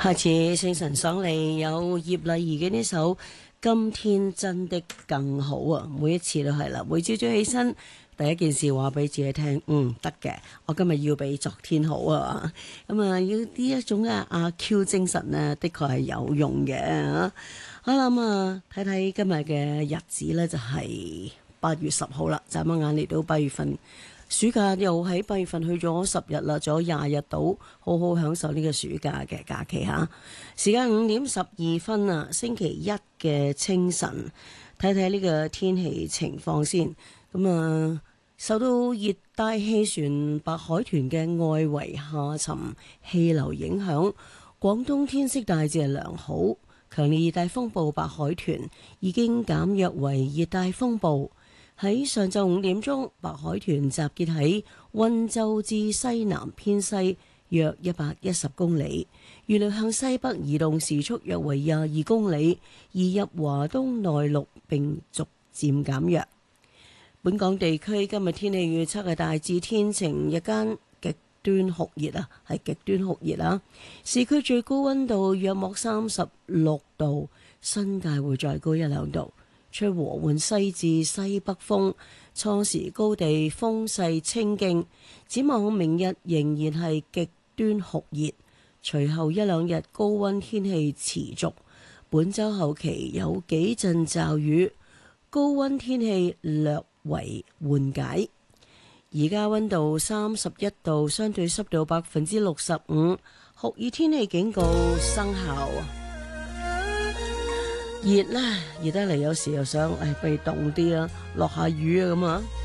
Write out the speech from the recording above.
下次聖神爽利有葉麗儀嘅呢首《今天真的更好》啊，每一次都係啦，每朝早起身第一件事話俾自己聽，得嘅，我今日要比昨天好啊，咁啊要呢一種嘅阿 Q 精神呢，的確係有用嘅。好啦，咁啊睇睇今日嘅日子呢，就係8月10號啦，眨下眼嚟到8月份。暑假又喺8月份去咗10日啦，仲有20日到，好好享受呢個暑假嘅假期吓。時間5:12啊，星期一嘅清晨，睇睇呢個天氣情況先。咁啊，受到熱帶氣旋白海豚嘅外圍下沉氣流影響，廣東天色大致係良好。強烈熱帶風暴白海豚已經減弱為熱帶風暴。喺上晝5點鐘，白海豚集結喺溫州至西南偏西約110公里，預料向西北移動，時速約為22公里，移入華東內陸並逐漸減弱。本港地區今日天氣預測係大致天晴，日間極端酷熱啊，係極端酷熱啊！市區最高溫度約莫36度，新界會再高1-2度。吹和緩西至西北風，初時高地風勢清勁。展望明日仍然係極端酷熱，隨後1-2日高溫天氣持續。本週後期有幾陣驟雨，高溫天氣略為緩解。而家溫度31度，相對濕度65%，酷熱天氣警告生效。熱啦，熱得嚟有時又想，不如凍啲啦，落下雨啊咁啊！